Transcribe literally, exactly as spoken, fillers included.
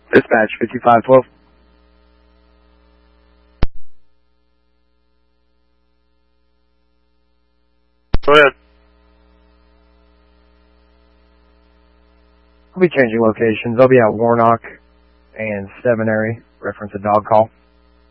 Dispatch fifty-five twelve. Go ahead. I'll be changing locations. I'll be at Warnock and Seminary. Reference a dog call.